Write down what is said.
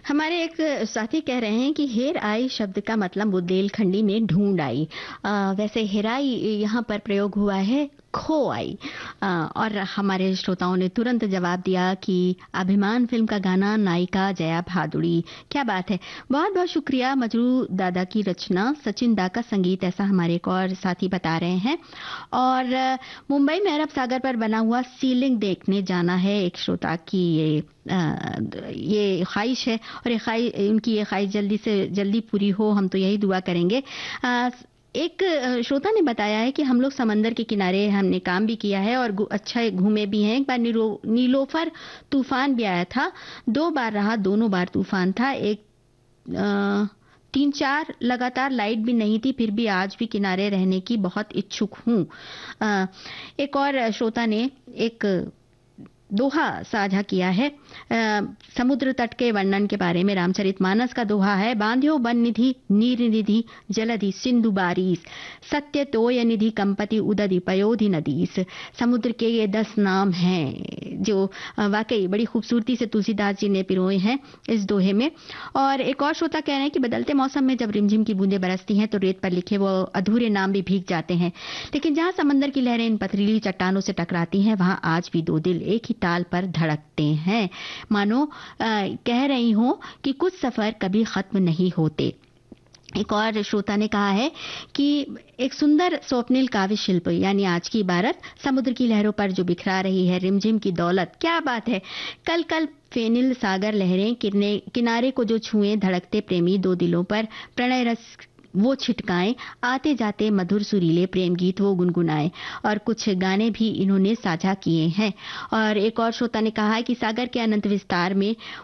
हमारे एक साथी कह रहे हैं कि हेर आई शब्द का मतलब बुंदेलखंडी में ढूंढ आई। वैसे हेराई यहाँ पर प्रयोग हुआ है खो आई। और हमारे श्रोताओं ने तुरंत जवाब दिया कि अभिमान फिल्म का गाना, नायिका जया भादुड़ी। क्या बात है। बहुत बहुत शुक्रिया। मजरू दादा की रचना, सचिन दा का संगीत, ऐसा हमारे एक और साथी बता रहे हैं। और मुंबई में अरब सागर पर बना हुआ सीलिंग देखने जाना है एक श्रोता की ये ख्वाहिश है। और उनकी ये ख्वाहिश जल्दी से जल्दी पूरी हो, हम तो यही दुआ करेंगे। एक श्रोता ने बताया है कि हम लोग समंदर के किनारे हमने काम भी किया है और अच्छा घूमे भी हैं। एक बार नीलोफर तूफान भी आया था, 2 बार रहा, दोनों बार तूफान था। एक 3-4 लगातार लाइट भी नहीं थी, फिर भी आज भी किनारे रहने की बहुत इच्छुक हूँ। एक और श्रोता ने एक दोहा साझा किया है समुद्र तट के वर्णन के बारे में। रामचरितमानस का दोहा है, बांध्यो वन निधि नीर निधि जलधि सिंधु बारीस, सत्य तोय निधि कंपति उदधि पयोधि नदीस। समुद्र के ये 10 नाम हैं जो वाकई बड़ी खूबसूरती से तुलसीदास जी ने पिरोए हैं इस दोहे में। और एक और श्रोता कह रहे हैं कि बदलते मौसम में जब रिमझिम की बूंदें बरसती हैं तो रेत पर लिखे वो अधूरे नाम भी भीग जाते हैं, लेकिन जहां समंदर की लहरें इन पथरीली चट्टानों से टकराती हैं वहां आज भी 2 दिल एक ही ताल पर धड़कते हैं। मानो कह रही हूं कि कुछ सफर कभी खत्म नहीं होते। एक और श्रोता ने कहा है कि एक सुंदर स्वप्निल काव्य शिल्प यानी आज की इबारत समुद्र की लहरों पर जो बिखरा रही है रिमझिम की दौलत। क्या बात है। कल कल फेनिल सागर लहरें किनारे को जो छुएं, धड़कते प्रेमी 2 दिलों पर प्रणय रस वो छिटकाएं, आते जाते मधुर सुरीले प्रेम गीत वो गुनगुनाए। और कुछ गाने भी इन्होंने साझा किए हैं। और एक और श्रोता ने कहा है कि सागर के अनंत विस्तार में